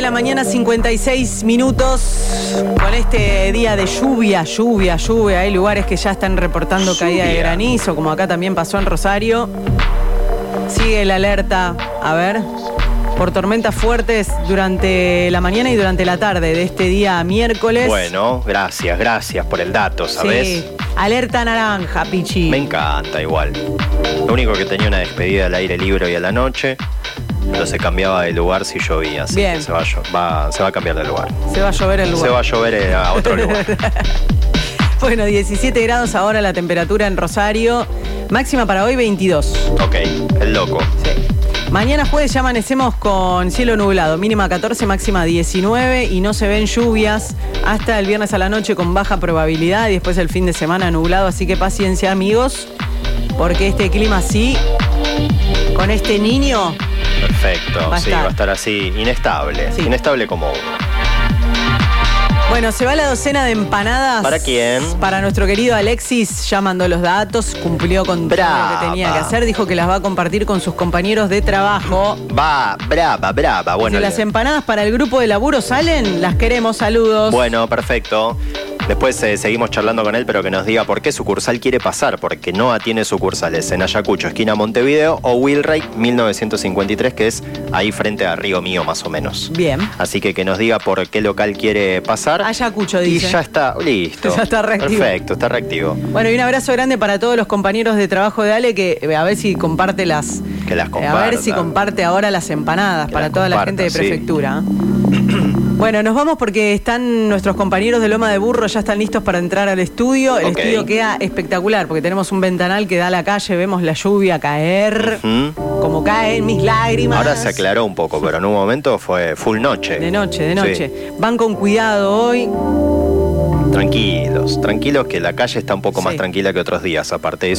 la mañana, 56 minutos. Con este día de lluvia. Hay lugares que ya están reportando caída de granizo, como acá también pasó en Rosario. Sigue la alerta, a ver, por tormentas fuertes durante la mañana y durante la tarde de este día miércoles. Bueno, gracias por el dato, ¿sabes? Sí, alerta naranja, Pichi. Me encanta igual. Lo único que tenía una despedida al aire libre y a la noche, pero se cambiaba de lugar si llovía. Así bien. Que se va a cambiar de lugar. Se va a llover el lugar. Se va a llover a otro lugar. Bueno, 17 grados ahora la temperatura en Rosario. Máxima para hoy 22. Ok, el loco. Sí. Mañana jueves ya amanecemos con cielo nublado, mínima 14, máxima 19 y no se ven lluvias hasta el viernes a la noche con baja probabilidad y después el fin de semana nublado, así que paciencia amigos, porque este clima así, con este niño... Perfecto, va a estar así, inestable, sí. Inestable como uno. Bueno, se va la docena de empanadas. ¿Para quién? Para nuestro querido Alexis, ya mandó los datos, cumplió con todo lo que tenía que hacer, dijo que las va a compartir con sus compañeros de trabajo. Brava. Bueno, si las empanadas para el grupo de laburo salen, las queremos, saludos. Bueno, perfecto. Después seguimos charlando con él, pero que nos diga por qué sucursal quiere pasar, porque NOA tiene sucursales en Ayacucho, esquina Montevideo, o Wilray 1953, que es ahí frente a Río Mío, más o menos. Bien. Así que nos diga por qué local quiere pasar. Ayacucho, dice. Y ya está, listo. Ya está reactivo. Perfecto, está reactivo. Bueno, y un abrazo grande para todos los compañeros de trabajo de Ale, que a ver si comparte las... Que las comparta. A ver si comparte ahora las empanadas que para toda la gente de prefectura. Sí. Bueno, nos vamos porque están nuestros compañeros de Loma de Burro, ya están listos para entrar al estudio. El estudio queda espectacular porque tenemos un ventanal que da a la calle, vemos la lluvia caer, como caen mis lágrimas. Ahora se aclaró un poco, pero en un momento fue full noche. De noche. Sí. Van con cuidado hoy. Tranquilos, que la calle está un poco más tranquila que otros días, aparte de eso.